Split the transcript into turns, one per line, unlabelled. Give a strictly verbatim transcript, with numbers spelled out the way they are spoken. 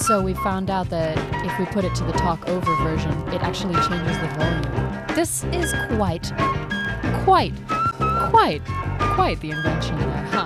So we found out that if we put it to the talk over version, it actually changes the volume. This is quite, quite, quite, quite the invention there, huh?